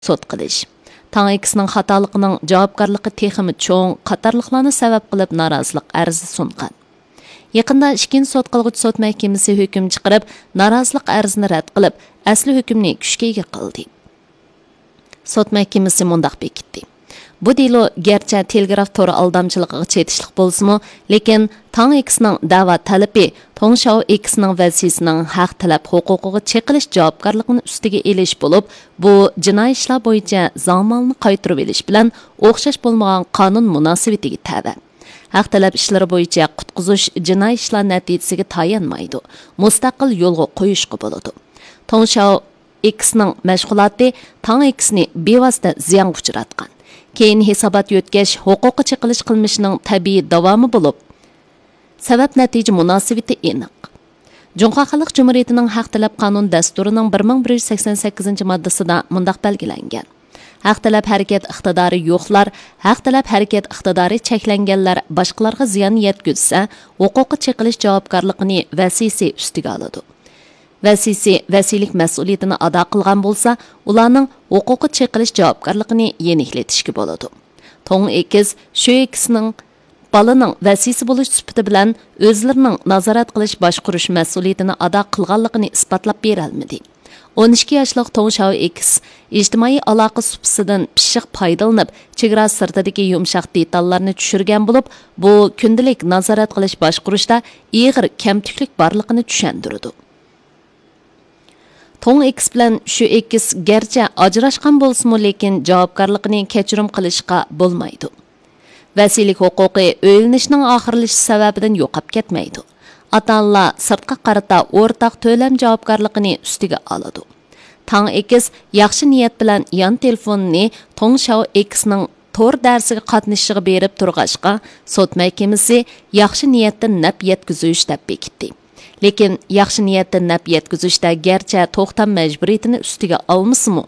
sot qilish. Tang X'ning xatoliqining javobgarligi texmi cho'ng qatorliqlarni sabab qilib norozilik arzi sungan. Yaqında ikkinchi sot qilg'uchi sot mahkamasi hukm chiqarib, norozilik arzini rad qilib, asli hukmni kuchga ega qildi. Sot mahkamasi mundaq bekitdi. Bu delo gerçi telegraf tori aldamchiligiga chetishlik bo'lsa-mu, lekin Tang X'ning da'vo talabi Tong Shao X'ning vazifasining haq talab huquqiga cheqilish javobgarligini ustiga elish bo'lib, bu jinoiy ishlar bo'yicha zamonni qaytarib olish bilan o'xshash bo'lmagan qonun munosabatiga tabi. Haq talab ishlari bo'yicha qutqizish jinoiy ishlar natijasiga tayanmaydi. Mustaqil yo'lga qo'yishga bo'ladi. Tong Shao X'ning mashg'uloti Tang X'ni bevosita ziyonga uchratgan. Keyin hisobot yotkash huquqi cheqilish qilmishining tabiiy davomi bo'lib, sabab natija munosabati aniq. Junqo Xalq Jumhuriyatining haq talab qonun dasturining 1188-moddasida mundaq belgilangan. Haq talab harakat iqtidori yo'qlar, haq talab harakat iqtidori cheklanganlar boshqalarga ziyon yetkazsa, huquqi cheqilish javobgarligini vasiysi ustiga oladi. Vasiysi vasilik mas'uliyatini ado qilgan bo'lsa, ularning huquqi cheqilish javobgarligini yeniklatishga bo'ladi. Tong X shu X'ning balaning vasiysi bo'lish sifati bilan o'zlarining nazorat qilish boshqarish mas'uliyatini ado qilganligini isbotlab bera olmadi. 12 yoshli Tong Shao X ijtimoiy aloqa supsidan pishiq foydalanib, chegara sirtidagi yumshoq detallarni tushirgan bo'lib, bu kundalik nazorat qilish boshqarishda ig'ir kamtuklik borligini tushundirdi. Tong X bilan shu X garchi ajrashgan bo'lsa-mu, lekin javobgarligini kechirim qilishga bo'lmaydi. Vasilik huquqi o'ylanishning oxirlashi sababidan yo'qab ketmaydi. Ata-onalar sirtqa qarata o'rtaq to'lam javobgarligini ustiga oladi. Tang X yaxshi niyat bilan yon telefonini Tong Shao X'ning tor darsiga qatnashishiga berib turg'ashqa, sot mahkamasi yaxshi niyatdan naf yetkazish deb bekitdi. Lekin yaxshi niyatdan naf yetkazishda garchi to'xtam majburiyatini ustiga olmasa-mu,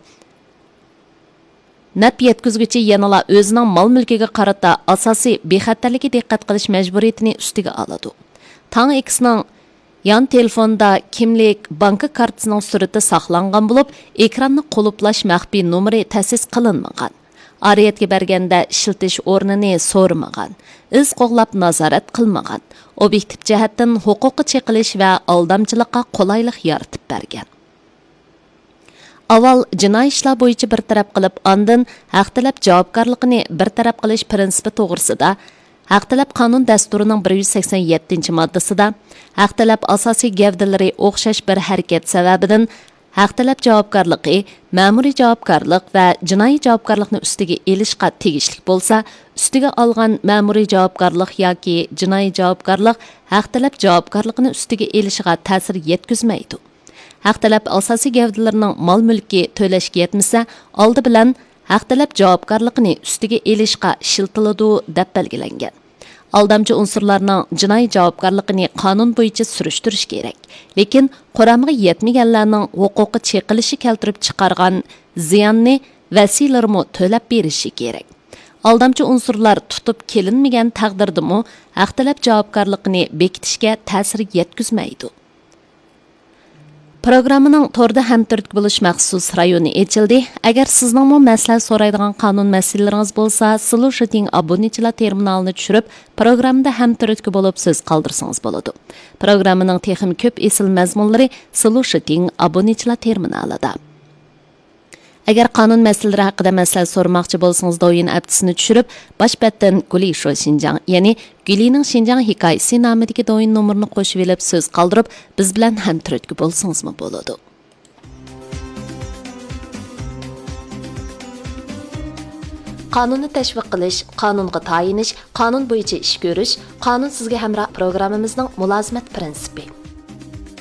naf yetkazuvchi yanala o'zining mol-mulkiga qarata asosiy bexatarlikka diqqat qilish majburiyatini ustiga oladi. Tang X'ning yon telefonda kimlik banka kartasining surati saqlangan bo'lib, ekranni qulflash maxfiy nomeri ta'sis qilinmagan. Ariyatga berganda ishiltish o'rnini so'ramagan, iz qo'g'lab nazorat qilmagan, obyektiv jihatdan huquqi cheqilish va aldamchilikqa qulaylik yaratib bergan. Avval jinoiy ishlar bo'yicha bir taraf qilib, ondan haq talab javobgarligini bir taraf qilish prinsipi to'g'risida haq talab qonun dasturining 187-moddasida haq talab asosiy gavdalari o'xshash bir harakat sababidan haq talab javobgarligi, ma'muriy javobgarlik va jinoiy javobgarlikni ustiga elishga tegishli bo'lsa, ustiga olgan ma'muriy javobgarlik yoki jinoiy javobgarlik haq talab javobgarligini ustiga elishiga ta'sir yetkazmaydi. Haq talab asosiy gavdalarining mol-mulki to'lashga yetmasa, oldi bilan haq talab javobgarligini ustiga elishga shiltiladi deb belgilangan. Aldamchi unsurlarning jinoiy javobgarligini qonun bo'yicha surishtirish kerak. Lekin quramga yetmaganlarning huquqi cheqilishi keltirib chiqargan ziyonni vasilarmi to'lab berishi kerak. Aldamchi unsurlar tutib kelinmagan taqdirdami haq talab javobgarligini bekitishga ta'sir yetkazmaydi. Programmaning torda hamkorlik bo'lish maxsus rayoni ochildi. Agar sizningmi maslahat so'raydigan qonun masalalaringiz bo'lsa, Solution obunachilar terminalini tushirib, programmada hamkorlik bo'lib so'z qoldirsangiz bo'ladi. Programmaning texnik ko'p esil mazmunlari Solution obunachilar terminalida. Agar qonun masalalari haqida maslahat so'ramoqchi bo'lsangiz, doyin aptisini tushirib, boshpatdan Guli Sho Xinjiang, ya'ni Gulining Xinjiang hikoyasi nomidagi doyin nomerini qo'shib olib so'z qoldirib, biz bilan hamkorlik bo'lsangizmi bo'ladi. Qonunni tashviq qilish, qonunga tayinish, qonun bo'yicha ish ko'rish, qonun sizga hamroh programmamizning mulozimat prinsipi.